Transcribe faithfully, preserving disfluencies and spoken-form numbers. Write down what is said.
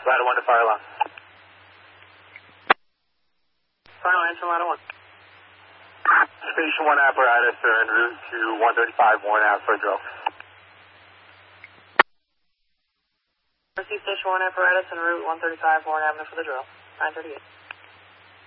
Ladder one to fire alarm. Final answer, ladder one. Station one apparatus are en route to one thirty-five Warren Ave for a drill. Receive station one apparatus en route one thirty-five Warren Avenue for the drill. nine thirty-eight.